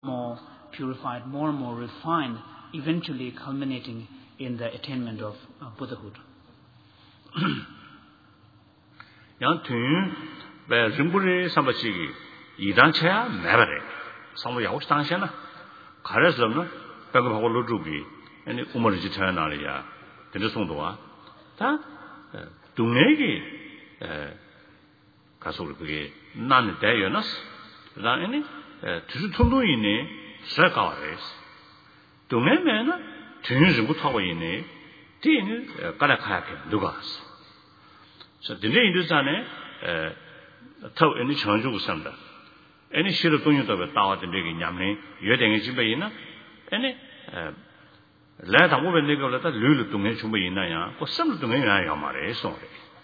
more purified, more and more refined, eventually culminating in the attainment of Buddhahood. Yang tun be rinpure sambachi idan chaya mebare samlo yawo stangsha na khareslam na pego phago lo rubi ani umar ji chaya na ya de song do wa ta dungege 가서 그게 나는 대연스 라니 주주 통도이네 서가레스 동네면은 전주고 타고 있네 뒤는 까라카야게 누가스 저 dinle 인도산에 터 애니 전주고 산다 애니 시로 동요도 따와 dinle 냠네 여댕이 집에 있나 애니 라다 모베 내가라다 르르 동네 좀 있나야 그 섬 동네 야 말에 소래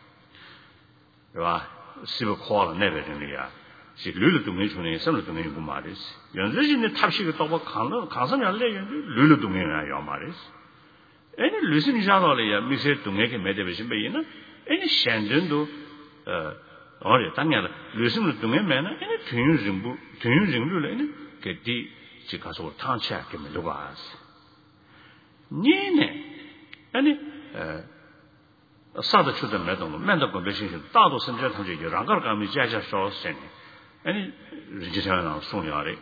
와 시버 코알 내베는이야 시 르르 동네 중에 섬 동네 그 말이지 연주진의 탑식을 또 강선이 알려는데 르르 동네야 말이지 애니 르신이 자라래야 미세 동네게 매대비신 베이나 애니 샹전도 어려 당연히 르신 동네면은 애니 균증부를 애니 그뒤 지 가서 탕치하게 누가 니네 아니 사도 추던 매동 맨도 건배신 다도 선제 통제 여랑가 감이 자자 쇼스네 아니 리지샤나 송야리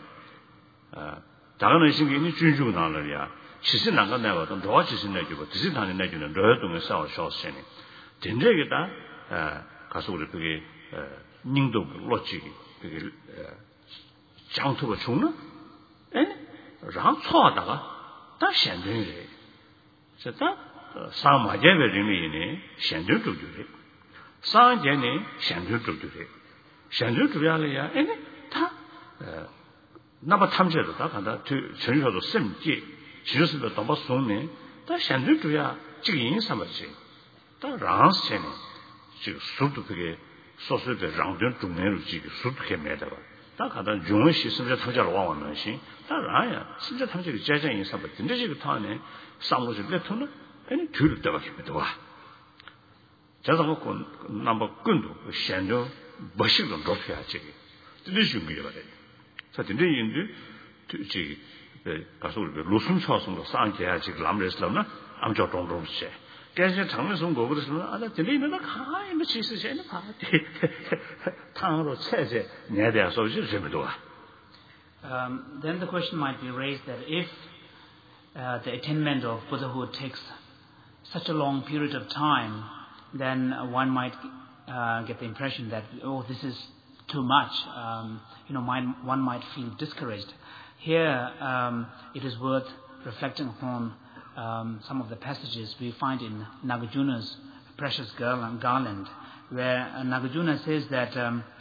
다른 신경이 준주고 나려야 지신 나가 내가도 더 지신 내주고 지신 다는 내주는 너동에 싸워 쇼스네 된저기다 가서 우리 그게 닝도 로직이 그게 장투가 죽나 아니 랑 초하다가 다 현전이래 자 사마제베리니 현전주주래 상제니 현전주주래 현전주야래야 아니 다 나바 탐제도 다 간다 전혀도 셈지 지르스도 더 봤었네 다 현전주야 지금 인사마지 다 랑스체네 지금 수도 그게 소소의 랑전 중내로 지금 수도 해매다가 다 가다 중의 시스템에 탐자로 와왔는 시 다라야 진짜 탐제를 제자 인사바 근데 지금 타네 상무실 레터는 아니 둘을 때가 싶다 와 자서 먹고 넘버 근도 현저 멋있는 높여야지 근데 준비를 해야 돼 자 근데 인도 지 가서 우리 로슨 차선도 상계야지 남레슬람나 암저 동동시 계속 장면송 거기서는 아나 들리는 거 가야 뭐 지스세는 봐대 탕으로 체제 내야 돼서 저기도 와 Then the question might be raised that if the attainment of Buddhahood takes such a long period of time, then one might get the impression that, oh, this is too much. One might feel discouraged. Here, it is worth reflecting upon some of the passages we find in Nagarjuna's Precious Garland, where Nagarjuna says that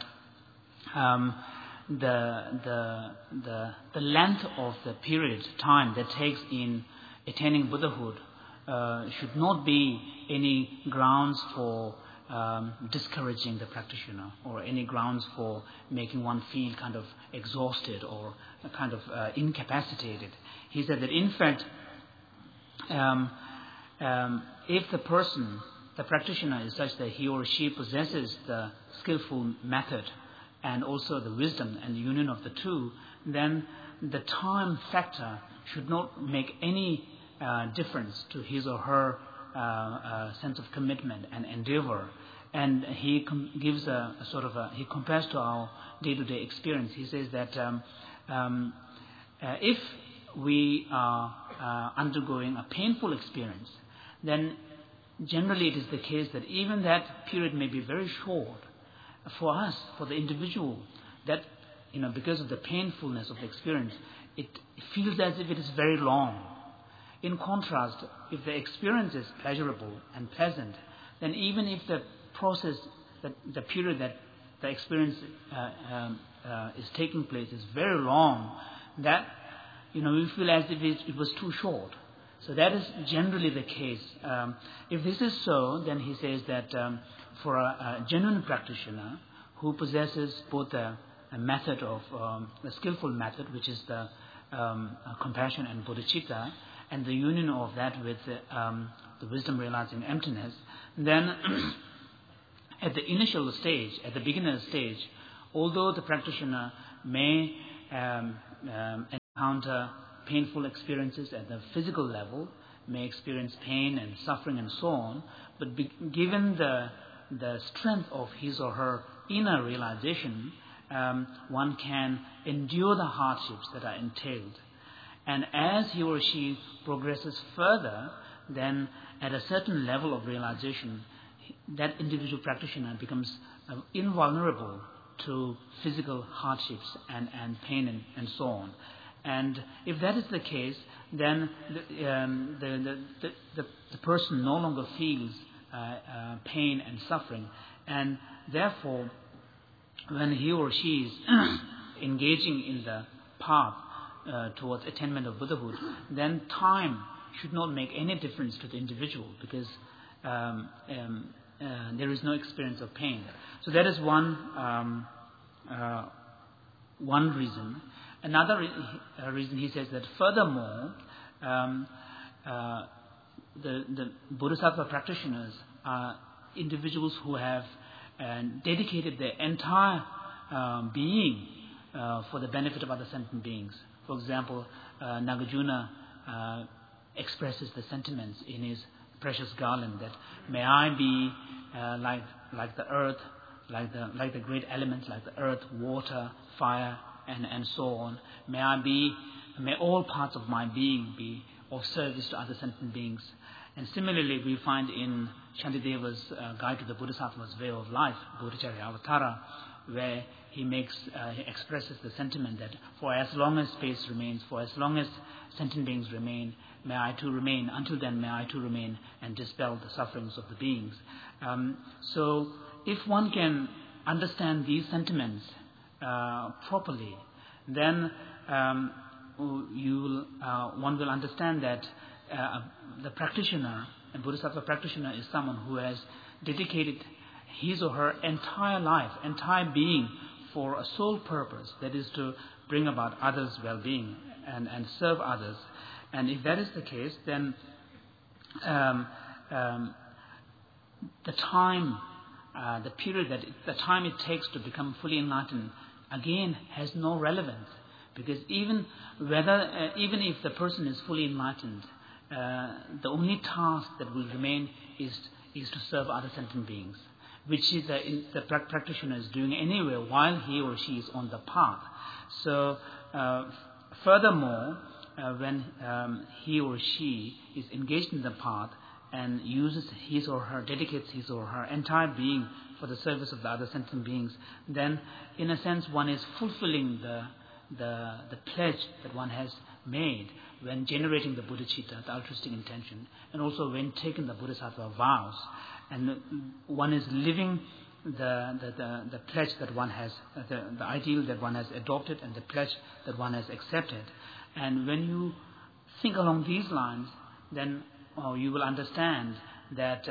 the length of the period time that takes in attaining Buddhahood should not be any grounds for discouraging the practitioner or any grounds for making one feel kind of exhausted or kind of incapacitated. He said that in fact if the practitioner is such that he or she possesses the skillful method and also the wisdom and the union of the two, then the time factor should not make any difference to his or her sense of commitment and endeavor. And he gives he compares to our day-to-day experience. He says that if we are undergoing a painful experience, then generally it is the case that even that period may be very short. For us, for the individual, that because of the painfulness of the experience, it feels as if it is very long. In contrast, if the experience is pleasurable and pleasant, then even if the process, the period that the experience is taking place is very long, that we feel as if it was too short. So that is generally the case. If this is so, then he says that for a genuine practitioner who possesses both a method of a skillful method, which is the compassion and bodhicitta, and the union of that with the wisdom realizing emptiness, then at the initial stage, at the beginner stage, although the practitioner may encounter painful experiences at the physical level, may experience pain and suffering and so on, but given the strength of his or her inner realization, one can endure the hardships that are entailed. And as he or she progresses further, then at a certain level of realization, that individual practitioner becomes invulnerable to physical hardships and pain and so on. And if that is the case, then the person no longer feels pain and suffering, and therefore, when he or she is engaging in the path towards attainment of Buddhahood, then time should not make any difference to the individual, because there is no experience of pain. So that is one reason. Another reason, he says that furthermore, the Bodhisattva practitioners are individuals who have dedicated their entire being for the benefit of other sentient beings. For example, Nagarjuna expresses the sentiments in his precious garland that may I be like the earth, like the great elements, like the earth, water, fire, and so on. May all parts of my being be of service to other sentient beings. And similarly, we find in Shantideva's Guide to the Bodhisattva's Way of Life, Bodhicharya Avatara, where he expresses the sentiment that for as long as space remains, for as long as sentient beings remain, may I too remain. Until then, may I too remain and dispel the sufferings of the beings. So, if one can understand these sentiments properly, then one will understand that the practitioner, a Bodhisattva practitioner, is someone who has dedicated his or her entire life, entire being for a sole purpose, that is to bring about others' well-being and serve others. And if that is the case, then the time it takes to become fully enlightened again has no relevance, because even if the person is fully enlightened, the only task that will remain is to serve other sentient beings, which is the practitioner is doing anyway while he or she is on the path. So, furthermore, when he or she is engaged in the path and dedicates his or her entire being for the service of the other sentient beings, then in a sense one is fulfilling the pledge that one has made when generating the bodhicitta, the altruistic intention, and also when taking the bodhisattva vows. And one is living the pledge that one has, the ideal that one has adopted and the pledge that one has accepted. And when you think along these lines, then you will understand that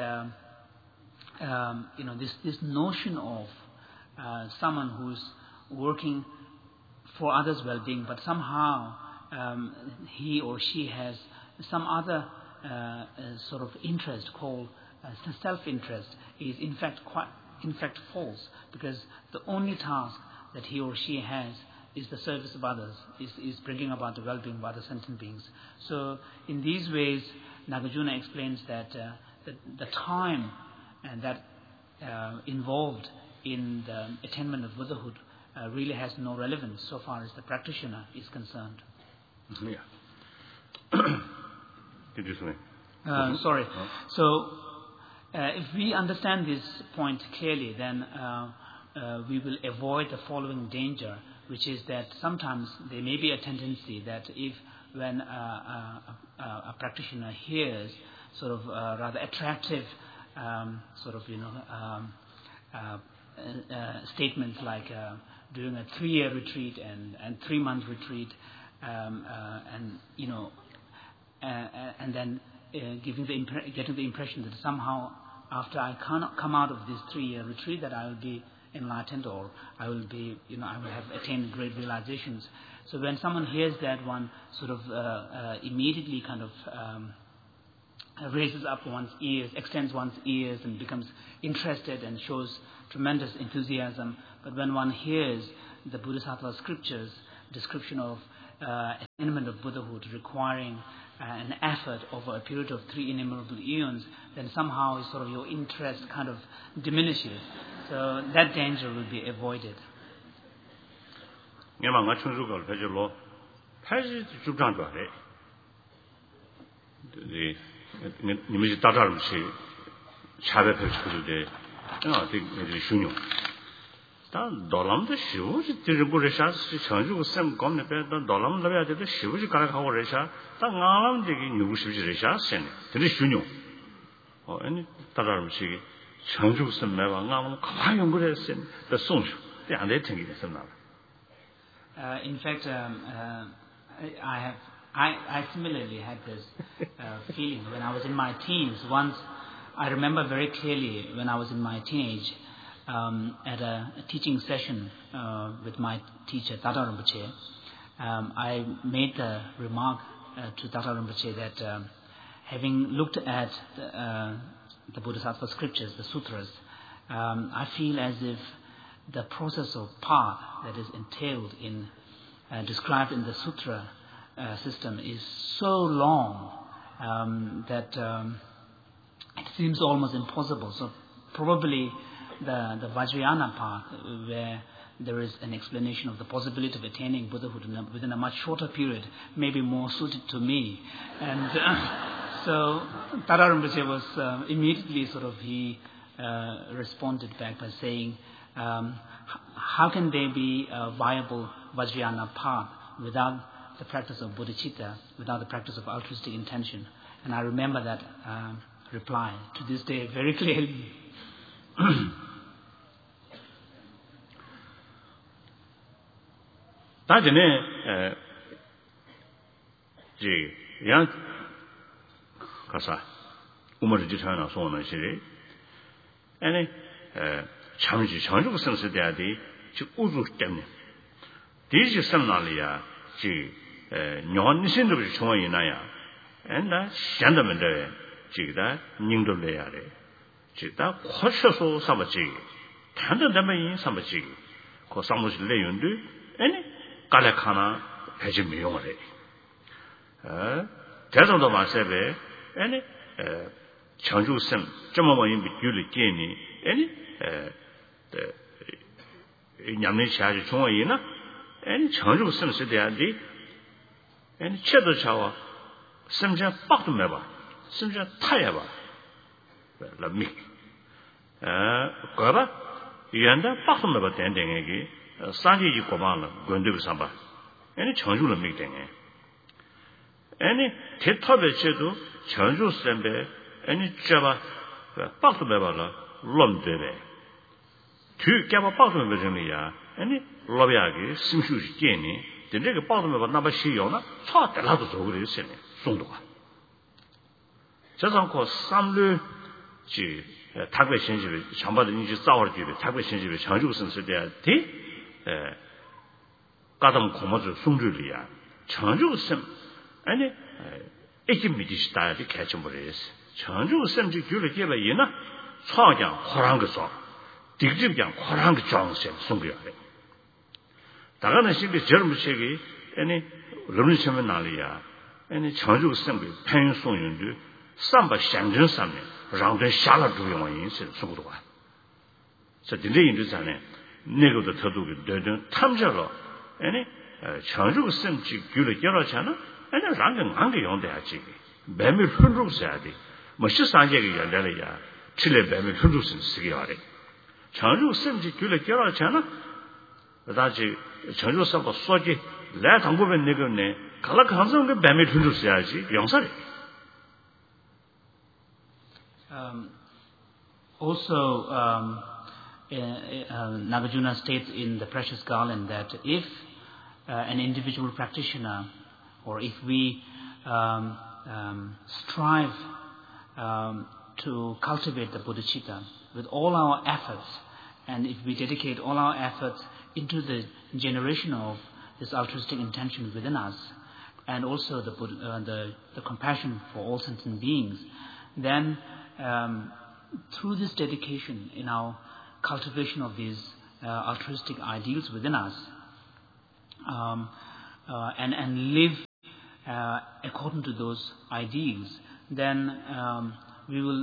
this notion of someone who's working for others' well-being, but somehow he or she has some other sort of interest called self-interest, is in fact false, because the only task that he or she has is the service of others, is bringing about the well-being of other sentient beings. So in these ways, Nagarjuna explains that the time and that involved in the attainment of Buddhahood really has no relevance so far as the practitioner is concerned. Yeah. Did you say? Sorry. So, if we understand this point clearly, then we will avoid the following danger, which is that sometimes there may be a tendency that when a practitioner hears sort of rather attractive statements like doing a 3-year retreat and 3-month retreat, and then getting the impression that somehow after I cannot come out of this 3-year retreat that I will be enlightened, or I will have attained great realizations. So when someone hears that, one sort of immediately kind of raises up one's ears, extends one's ears, and becomes interested and shows tremendous enthusiasm. But when one hears the Bodhisattva scriptures description of attainment of Buddhahood requiring an effort over a period of 3 innumerable eons, then somehow sort of your interest kind of diminishes. So that danger will be avoided. dollamda shivuji diriguresha chanju sem komne pe dollam labya de shivuji karakhago resha ta ngalam de nyugu shivuji resha sen de shunyo ani tadaram shi chanju sem meba ngalam khayon gure sen de songshu de ande tengi de sem na. In fact, I similarly had this feeling when I was in my teens. Once, I remember very clearly when I was in my teenage, at a teaching session with my teacher, Tata Rinpoche, I made the remark to Tata Rinpoche that having looked at the Bodhisattva scriptures, the sutras, I feel as if the process of path that is entailed in described in the sutra system is so long that it seems almost impossible. So probably the Vajrayana path, where there is an explanation of the possibility of attaining Buddhahood within a much shorter period, may be more suited to me. And so Tara Rinpoche was immediately he responded back by saying, how can there be a viable Vajrayana path without the practice of bodhicitta, without the practice of altruistic intention? And I remember that reply to this day very clearly. 다전에 양 가사 우머지 지타나 소원은 시리 아니 참지 전주 선수대야디 즉 우주 때문에 디지 선날이야 지 녀원신도 중원이나야 엔다 샹다면데 지다 닝돌래야래 지다 kho셔서 삼아지 단단다면 삼아지 그 삼무실 내용도 아니 깔레카나 배지 미용을 해. 대성도 마세베 아니 전주선 점어머니 비율이 깨니 아니 냠네 차지 중어이나 아니 전주선 세대한테 아니 채도 차와 심지어 빡도 매봐 심지어 타야봐 라미 거봐 이한다 빡도 매봐 된댕에기 산지지 고만을 gond을 삼바 아니 전주를 믿대네 아니 대탑에서도 전주 쌤배 아니 잡아 빡도 매봐라 롬되베 뒤 깨봐 빡도 매정이야 아니 로비아기 심슈지 깨니 근데 빡도 매봐 나바 시요나 차들라도 저그래 쌤네 송도가 저상코 삼류 지 타괴 신집에 전반도 이제 싸워를 뒤에 타괴 신집에 전주 선수대야 돼 가담 고모즈 송주리야 전주섬 아니 애기 미디스타야디 개침버렸어 전주섬 지 규를 개봐 이나 차장 호랑 거서 딕집장 호랑 거 정세 송겨야 다가는 시비 젊으시기 아니 르르치면 날이야 아니 전주섬 팬 송윤도 삼바 상전 삼네 랑된 샤라 두용원 인생 속으로 와 저 딘데 인도잖아요 내가도 더더욱 되든 탐자로 아니 전주 쌤지 규를 열어잖아 아니 랑은 안게 용돼야지 매매 흔들어야 돼 뭐시 산재가 열려야 칠레 매매 흔들을 수 있게 하래 전주 쌤지 규를 열어잖아 다시 전주 쌤과 소지 내 당부에 내거네 갈락 항상 그 매매 흔들어야지 영사래 also Nagarjuna states in the Precious Garland that if an individual practitioner, or if we strive to cultivate the bodhicitta with all our efforts, and if we dedicate all our efforts into the generation of this altruistic intention within us, and also the compassion for all sentient beings, then through this dedication in our cultivation of these altruistic ideals within us, and live according to those ideals, then we will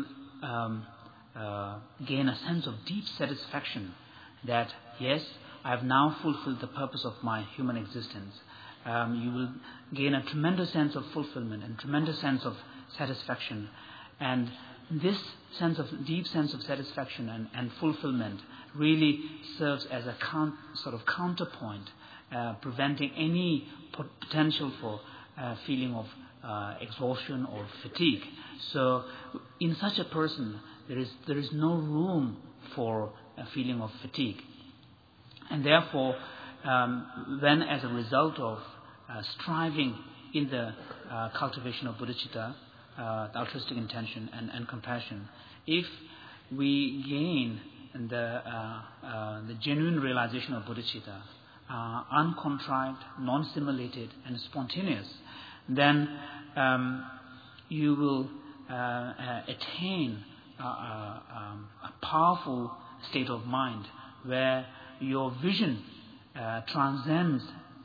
gain a sense of deep satisfaction that, yes, I have now fulfilled the purpose of my human existence. You will gain a tremendous sense of fulfillment and tremendous sense of satisfaction. And this deep sense of satisfaction and fulfillment really serves as a sort of counterpoint, preventing any potential for feeling of exhaustion or fatigue. So in such a person, there is no room for a feeling of fatigue. And therefore, when as a result of striving in the cultivation of bodhicitta, the altruistic intention and compassion, if we gain the genuine realization of bodhicitta, uncontrived, non-simulated and spontaneous, then you will attain a powerful state of mind where your vision transcends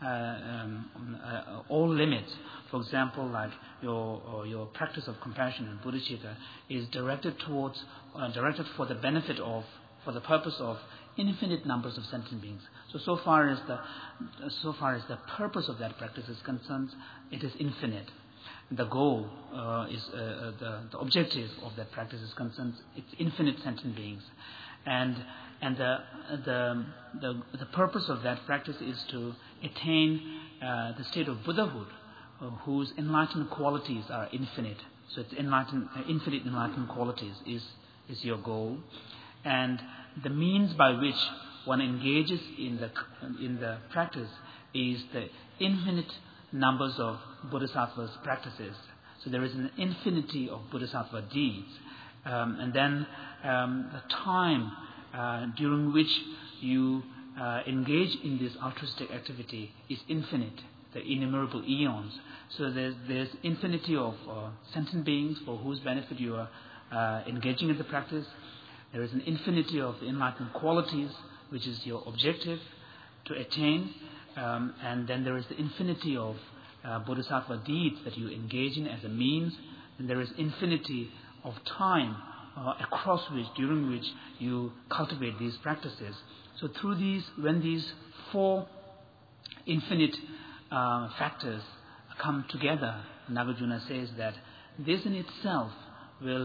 all limits. For example, like your practice of compassion and bodhicitta is directed for the benefit of, for the purpose of infinite numbers of sentient beings. So far as the purpose of that practice is concerned, it is infinite. The goal is the objective of that practice is concerned, it's infinite sentient beings, and the purpose of that practice is to attain the state of Buddhahood, whose enlightened qualities are infinite. So it's infinite enlightened qualities is your goal, and the means by which one engages in the practice is the infinite numbers of bodhisattvas' practices. So there is an infinity of bodhisattva deeds, and then the time during which you engage in this altruistic activity is infinite, the innumerable eons. So there's infinity of sentient beings for whose benefit you are engaging in the practice. There is an infinity of the enlightened qualities, which is your objective to attain, and then there is the infinity of bodhisattva deeds that you engage in as a means, and there is infinity of time during which you cultivate these practices. So through these, when these four infinite factors come together, Nagarjuna says that this in itself will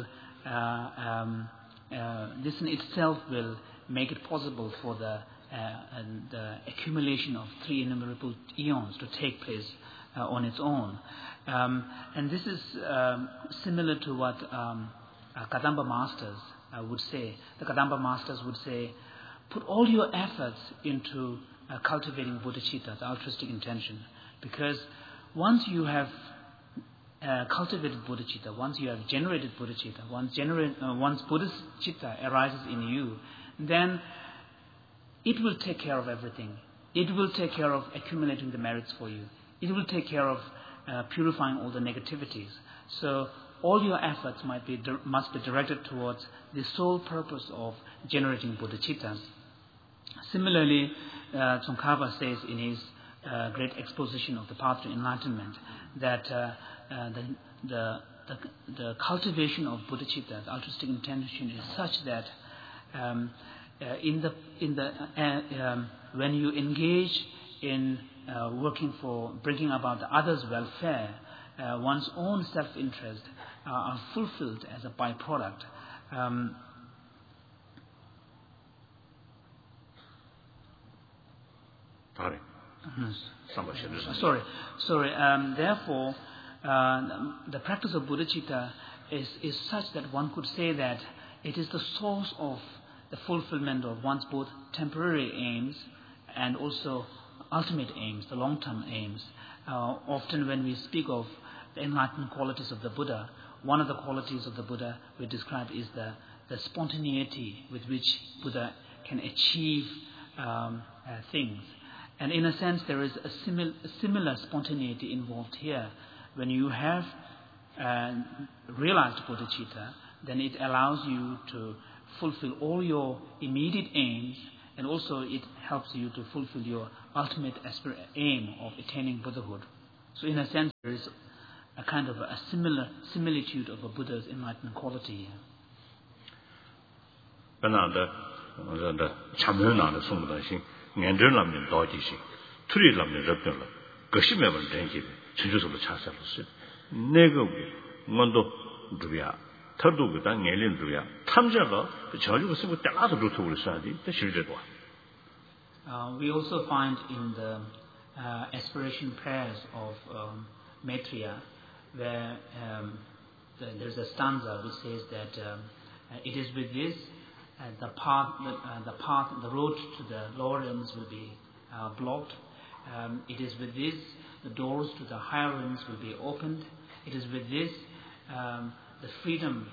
make it possible for the accumulation of three innumerable eons to take place on its own. And this is similar to what Kadamba masters would say. The Kadamba masters would say, put all your efforts into cultivating bodhicitta, the altruistic intention, because once you have cultivated bodhicitta, once you have generated bodhicitta, once bodhicitta arises in you, then it will take care of everything. It will take care of accumulating the merits for you. It will take care of purifying all the negativities. So all your efforts must be directed towards the sole purpose of generating bodhicitta. Similarly, Tsongkhapa says in his great exposition of the path to enlightenment that the cultivation of bodhicitta, the altruistic intention, is such that when you engage in working for bringing about the others' welfare, one's own self-interest are fulfilled as a byproduct. Sorry. Therefore, the practice of bodhicitta is such that one could say that it is the source of the fulfillment of one's both temporary aims and also ultimate aims, the long-term aims. Often when we speak of the enlightened qualities of the Buddha, one of the qualities of the Buddha we describe is the spontaneity with which Buddha can achieve things. And in a sense, there is a similar spontaneity involved here. When you have realized bodhicitta, then it allows you to fulfill all your immediate aims and also it helps you to fulfill your ultimate aim of attaining Buddhahood. So in a sense, there is a kind of a similitude of a Buddha's enlightenment quality here. We also find in the aspiration prayers of Maitreya, where there's a stanza which says that it is with this the road to the lower realms will be blocked. It is with this the doors to the higher realms will be opened. It is with this the freedom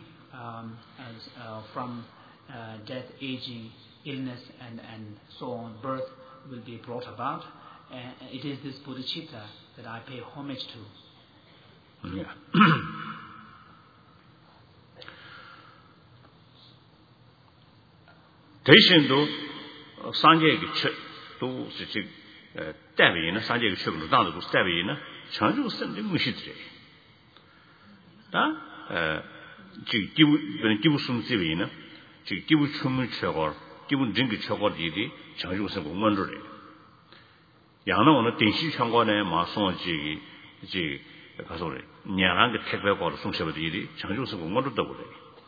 from death, aging, illness, and so on, birth will be brought about. It is this bodhicitta that I pay homage to. Yeah. 대신도 상계의 책도 즉 대비는 상계의 책으로 나도 대비는 전주 선대 무시들이 다 기부 숨지비는 즉 기부 춤을 쳐고 기부 증기 쳐고들이 전주 선 공원들이 양은 오늘 대시 상관에 마송지 이제 가서 냐랑 그 택배고로 송셔버들이 전주 선 공원들도 그래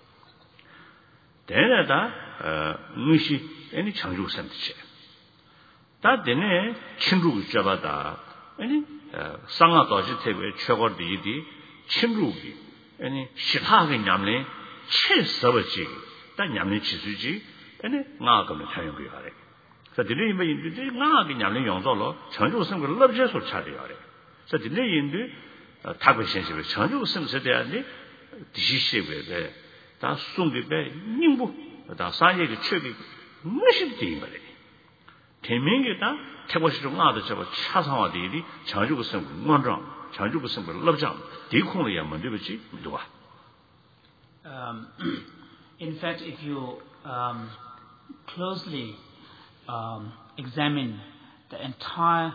대나다 무시 아니 창조 선택체 다 되네 친루기 잡아다 아니 상하도지 태베 최고들이 친루기 아니 시타게 냠네 칠서버지 다 냠네 지수지 아니 나가면 타용이 하래 그래서 들이 뭐 인도 나가게 냠네 용도로 창조 선거 럽제소 차려야 돼 그래서 들이 인도 타고 신시에 창조 선거 대한이 디시시베 다 송비배 님부 다 사회의 최비 무엇이 되는 거래 대명이다 태고시로 나도 저거 차상화들이 자주고 선거 원정 자주고 선거 럽장 대콩을 야만 되지 누가 In fact, if you closely examine the entire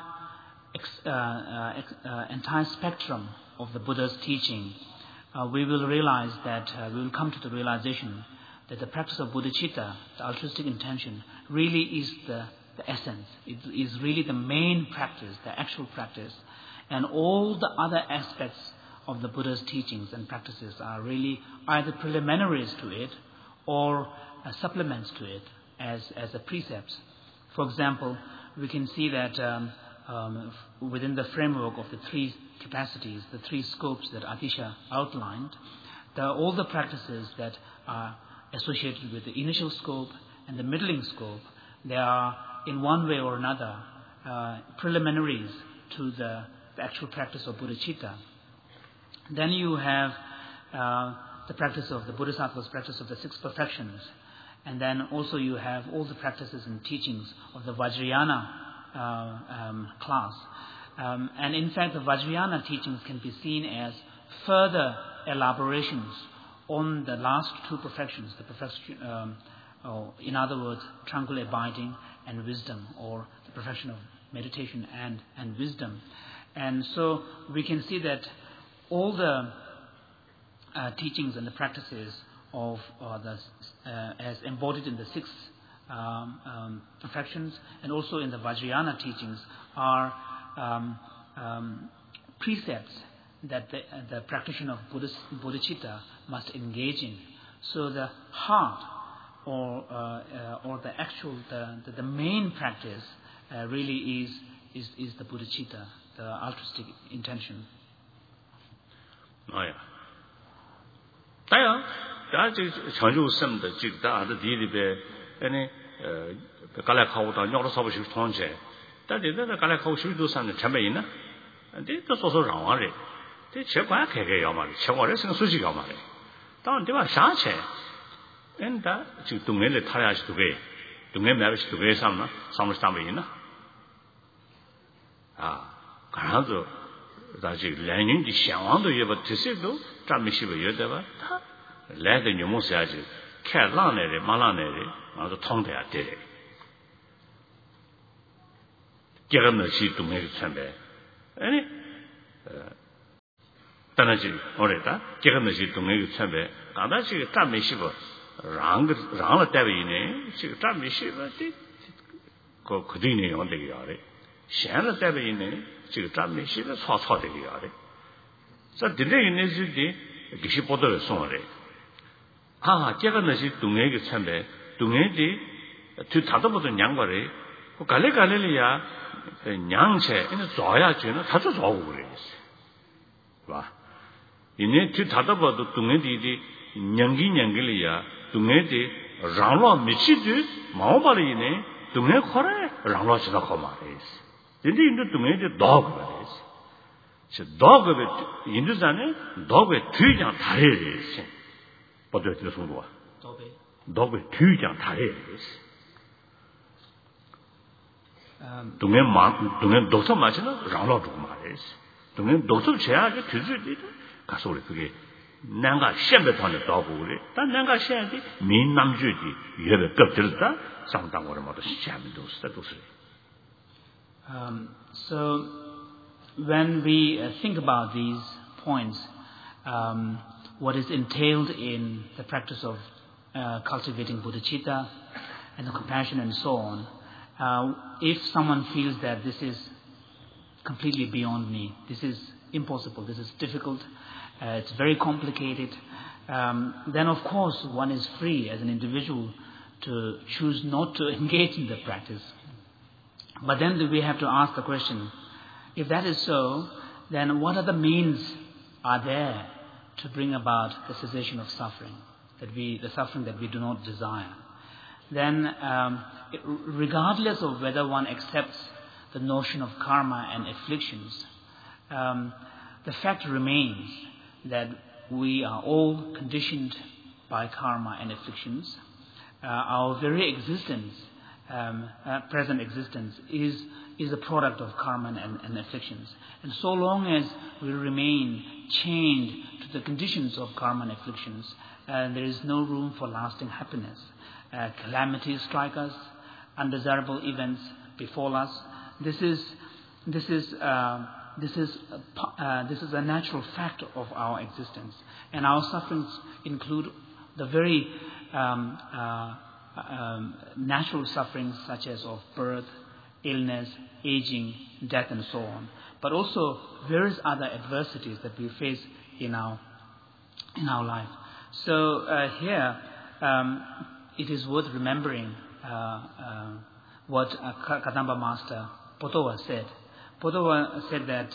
spectrum of the Buddha's teaching, we will realize that we will come to the realization that the practice of bodhicitta, the altruistic intention, really is the essence. It is really the main practice, the actual practice. And all the other aspects of the Buddha's teachings and practices are really either preliminaries to it or supplements to it as a precepts. For example, we can see that within the framework of the three capacities, the three scopes that Atisha outlined, all the practices that are associated with the initial scope and the middling scope, they are in one way or another preliminaries to the actual practice of bodhicitta. Then you have the practice of the Bodhisattva's practice of the six perfections, and then also you have all the practices and teachings of the Vajrayana class. And in fact, the Vajrayana teachings can be seen as further elaborations on the last two perfections, the perfection, in other words, tranquil abiding and wisdom, or the perfection of meditation and wisdom. And so we can see that all the teachings and the practices of as embodied in the six perfections and also in the Vajrayana teachings are precepts that the practitioner of bodhicitta must engage in. So the heart or the actual the main practice really is the bodhicitta, the altruistic intention. Oh yeah. 다 전주 섬的这个大的地里边，刚才考到鸟的少不是同学，但是那刚才考许多上的成本呢，这都说让我的，这吃饭开要嘛的，吃我的生手机要嘛的，当然对吧？想起，他就东北的他俩是东北，东北买的是东北上呢，上面上北呢，看上去。但是人人的向往都有吧，这些都咱们是不有的吧？他来的女牧师就看浪来的，马浪来的，然后通的也对的。 개간나시 동네 참배 아니 단아지 오래다 개간나시 동네 참배 가다시 짬메시버 랑을 때베이네 지금 짬메시버데 그뒤네 온데기 야래 샹을 때베이네 지금 짬메시버 차차되기 야래 자 근데 있는 수지 기시 보도를送어래 아 개간나시 동네 참배 동네디 그 다도보다 양거래 그 갈래갈래야 양체 이제 줘야 주는 다도 줘고 그래. 봐. 이제 그 다도보다 동네디디 냥기냥길이야. 동네디 랑로 미치지 마오바리네. 동네 코레 랑로 지나 거마레스. 근데 인도 동네디 도그레스. 저 도그베 인도산에 도그베 뒤장 다래레스. 보도 들어서 봐. 도그베 뒤장 다래레스. 동네 독서 마치는 랑로도 말이지. 동네 독서 제하게 뒤지지 가서 우리 그게 내가 시험에 돈을 따고 그래. 단 내가 시험이 민남주지 예배 급들다 상당으로 모두 시험이 도스다. So when we think about these points, what is entailed in the practice of cultivating bodhicitta and the compassion and so on, if someone feels that this is completely beyond me, this is impossible, this is difficult, it's very complicated, then of course one is free as an individual to choose not to engage in the practice. But then we have to ask the question, if that is so, then what other means are there to bring about the cessation of suffering, the suffering that we do not desire? Then regardless of whether one accepts the notion of karma and afflictions, the fact remains that we are all conditioned by karma and afflictions. Our very existence, present existence, is a product of karma and afflictions. And so long as we remain chained to the conditions of karma and afflictions, there is no room for lasting happiness. Calamities strike us, undesirable events befall us. This is a natural fact of our existence, and our sufferings include the very natural sufferings such as of birth, illness, aging, death, and so on. But also various other adversities that we face in our life. So here. It is worth remembering what Kadamba Master Potowa said. Potowa said that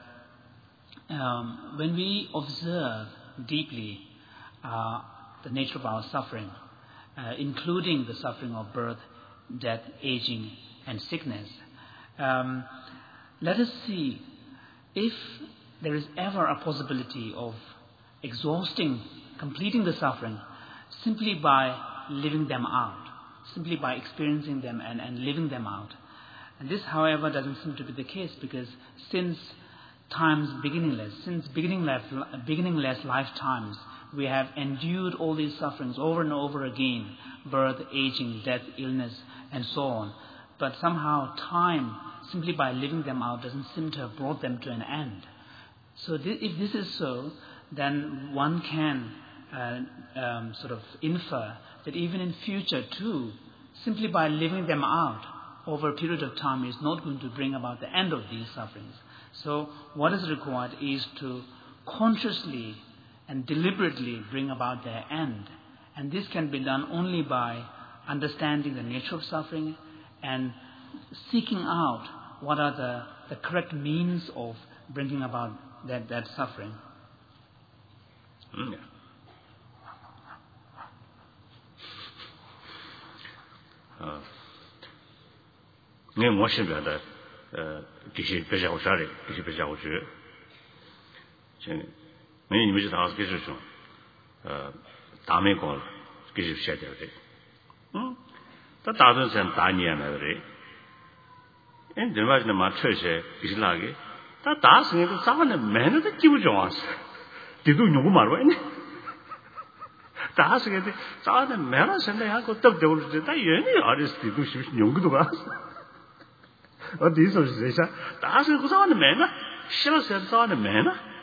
when we observe deeply the nature of our suffering, including the suffering of birth, death, aging, and sickness, let us see if there is ever a possibility of completing the suffering simply by living them out, simply by experiencing them and living them out. And this, however, doesn't seem to be the case, because since times beginningless, since beginningless lifetimes, we have endured all these sufferings over and over again, birth, aging, death, illness, and so on. But somehow time, simply by living them out, doesn't seem to have brought them to an end. So if this is so, then one can sort of infer that even in future too, simply by living them out over a period of time is not going to bring about the end of these sufferings. So what is required is to consciously and deliberately bring about their end. And this can be done only by understanding the nature of suffering and seeking out what are the correct means of bringing about that suffering. Yeah. 네 모습이다. 기시 배자고 자리, 기시 배자고 주. 제 매니저 다 계셔 줘. 다음에 거 기시 시작해 돼. 응? 또 다른 사람 다 니야나 그래. 엔 들마지는 맞춰세 기실하게. 다 다스니도 싸는 매너도 기분 좋았어. 뒤도 누구 말고 있네. 다스게 돼. 싸는 매너 생각하고 떡 되고 다 얘네 아리스티도 싶은 연구도 가. 第一首是在想，大神个早的慢啊，写了时候早的慢啊。